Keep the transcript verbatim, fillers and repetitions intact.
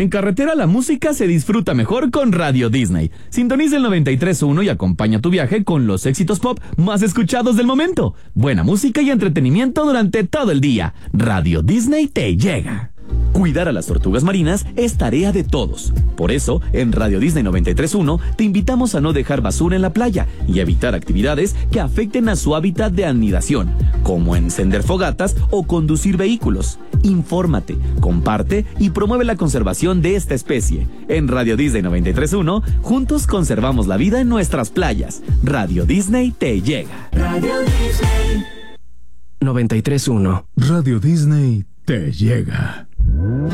En carretera la música se disfruta mejor con Radio Disney. Sintoniza el noventa y tres punto uno y acompaña tu viaje con los éxitos pop más escuchados del momento. Buena música y entretenimiento durante todo el día. Radio Disney te llega. Cuidar a las tortugas marinas es tarea de todos. Por eso, en Radio Disney noventa y tres punto uno te invitamos a no dejar basura en la playa y a evitar actividades que afecten a su hábitat de anidación, como encender fogatas o conducir vehículos. Infórmate, comparte y promueve la conservación de esta especie. En Radio Disney noventa y tres punto uno, juntos conservamos la vida en nuestras playas. Radio Disney te llega. Radio Disney noventa y tres punto uno. Radio Disney te llega.